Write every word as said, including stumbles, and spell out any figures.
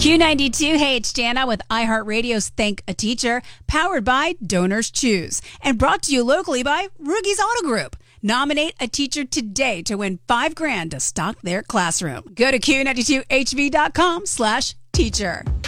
Q ninety-two, hey, it's Jana with iHeartRadio's Thank a Teacher, powered by Donors Choose, and brought to you locally by Rugies Auto Group. Nominate a teacher today to win five grand to stock their classroom. Go to Q ninety-two H V dot com slash teacher.